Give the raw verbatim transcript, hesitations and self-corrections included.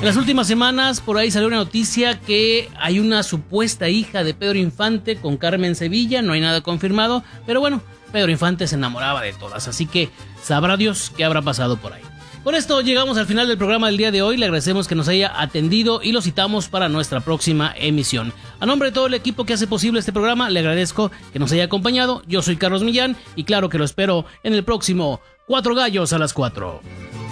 En las últimas semanas por ahí salió una noticia que hay una supuesta hija de Pedro Infante con Carmen Sevilla, no hay nada confirmado, pero bueno, Pedro Infante se enamoraba de todas, así que sabrá Dios qué habrá pasado por ahí. Con esto llegamos al final del programa del día de hoy. Le agradecemos que nos haya atendido y lo citamos para nuestra próxima emisión. A nombre de todo el equipo que hace posible este programa, le agradezco que nos haya acompañado. Yo soy Carlos Millán y claro que lo espero en el próximo Cuatro Gallos a las Cuatro.